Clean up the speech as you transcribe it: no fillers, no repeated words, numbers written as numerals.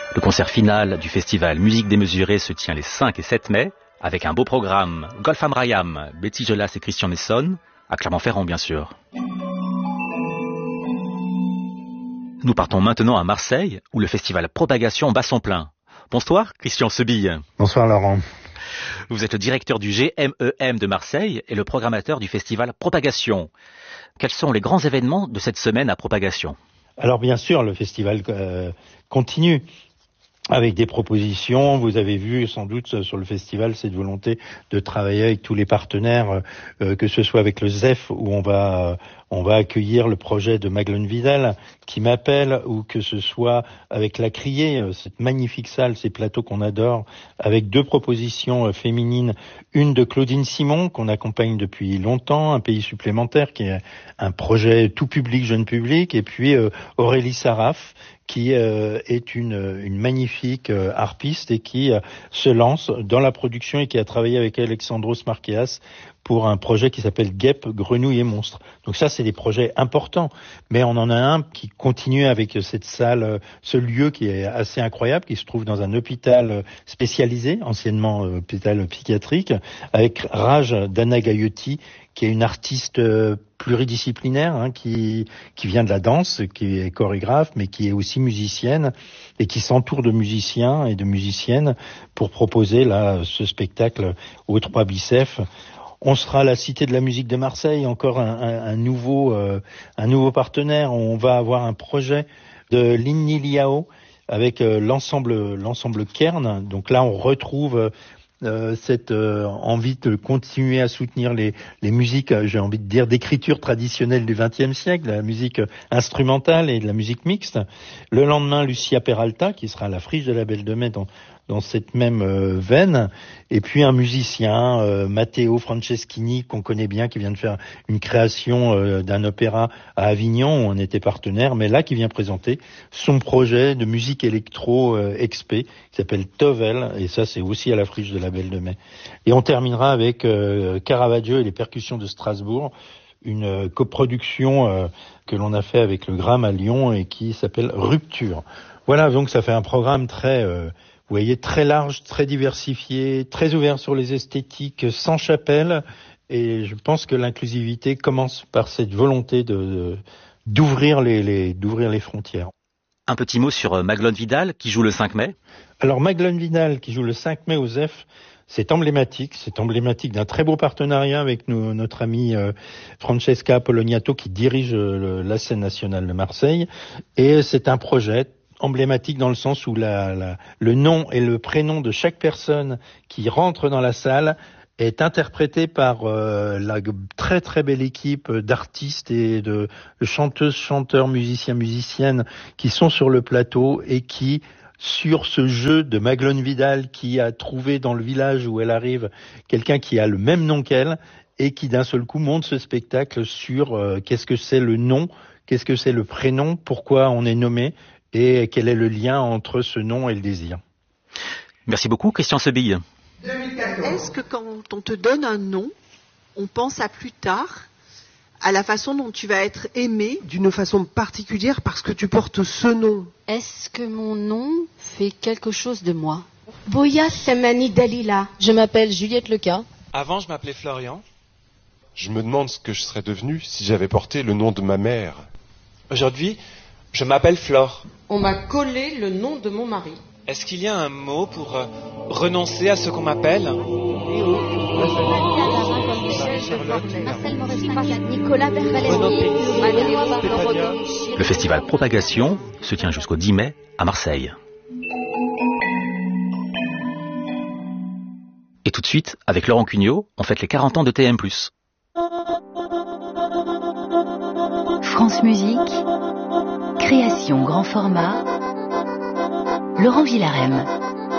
Le concert final du festival Musique démesurée se tient les 5 et 7 mai, avec un beau programme. Golfam Rayam, Betty Jolas et Christian Messon, à Clermont-Ferrand bien sûr. Nous partons maintenant à Marseille, où le festival Propagation bat son plein. Bonsoir, Christian Sebille. Bonsoir, Laurent. Vous êtes le directeur du GMEM de Marseille et le programmateur du festival Propagation. Quels sont les grands événements de cette semaine à Propagation ? Alors bien sûr, le festival continue avec des propositions. Vous avez vu sans doute sur le festival cette volonté de travailler avec tous les partenaires, que ce soit avec le ZEF où on va accueillir le projet de Maglone Vidal qui m'appelle, ou que ce soit avec La Criée, cette magnifique salle, ces plateaux qu'on adore, avec 2 propositions féminines, une de Claudine Simon qu'on accompagne depuis longtemps, Un pays supplémentaire qui est un projet tout public, jeune public, et puis Aurélie Saraf qui est une magnifique harpiste et qui se lance dans la production et qui a travaillé avec Alexandros Marqueas pour un projet qui s'appelle Guêpe, Grenouille et Monstre. Donc ça, c'est des projets importants. Mais on en a un qui continue avec cette salle, ce lieu qui est assez incroyable, qui se trouve dans un hôpital spécialisé, anciennement hôpital psychiatrique, avec Raj Dana Gayotti, qui est une artiste pluridisciplinaire, qui vient de la danse, qui est chorégraphe, mais qui est aussi musicienne et qui s'entoure de musiciens et de musiciennes pour proposer là ce spectacle au 3 Bicef. On sera à la Cité de la musique de Marseille, encore un nouveau partenaire. On va avoir un projet de Linni Liao avec l'ensemble Kern. Donc là, on retrouve cette envie de continuer à soutenir les musiques, j'ai envie de dire, d'écriture traditionnelle du XXe siècle, la musique instrumentale et de la musique mixte. Le lendemain, Lucia Peralta, qui sera à la Friche de la Belle de Mai dans cette même veine, et puis un musicien, Matteo Franceschini, qu'on connaît bien, qui vient de faire une création d'un opéra à Avignon, où on était partenaire, mais là qui vient présenter son projet de musique électro expé, qui s'appelle Tovel, et ça c'est aussi à la Friche de la Belle de Mai. Et on terminera avec Caravaggio et les percussions de Strasbourg, une coproduction que l'on a fait avec le Gramme à Lyon et qui s'appelle Rupture. Voilà, donc ça fait un programme très... vous voyez, très large, très diversifié, très ouvert sur les esthétiques, sans chapelle. Et je pense que l'inclusivité commence par cette volonté d'ouvrir les frontières. Un petit mot sur Maglone Vidal, qui joue le 5 mai. Alors, Maglone Vidal, qui joue le 5 mai au ZEF, c'est emblématique d'un très beau partenariat avec notre amie Francesca Apolognato, qui dirige la scène nationale de Marseille. Et c'est un projet emblématique dans le sens où le nom et le prénom de chaque personne qui rentre dans la salle est interprété par la très très belle équipe d'artistes et de chanteuses, chanteurs, musiciens, musiciennes qui sont sur le plateau et qui, sur ce jeu de Maglone Vidal, qui a trouvé dans le village où elle arrive quelqu'un qui a le même nom qu'elle et qui d'un seul coup monte ce spectacle sur qu'est-ce que c'est le nom, qu'est-ce que c'est le prénom, pourquoi on est nommé, et quel est le lien entre ce nom et le désir. Merci beaucoup, Christian Sebille. Est-ce que quand on te donne un nom, on pense à plus tard, à la façon dont tu vas être aimé d'une façon particulière parce que tu portes ce nom? Est-ce que mon nom fait quelque chose de moi? Boya Semani Dalila. Je m'appelle Juliette Leca. Avant, je m'appelais Florian. Je me demande ce que je serais devenu si j'avais porté le nom de ma mère. Aujourd'hui, je m'appelle Flore. On m'a collé le nom de mon mari. Est-ce qu'il y a un mot pour renoncer à ce qu'on m'appelle? Le festival Propagation se tient jusqu'au 10 mai à Marseille. Et tout de suite, avec Laurent Cugnot, on fête les 40 ans de TM+. France Musique, création grand format, Laurent Villarem.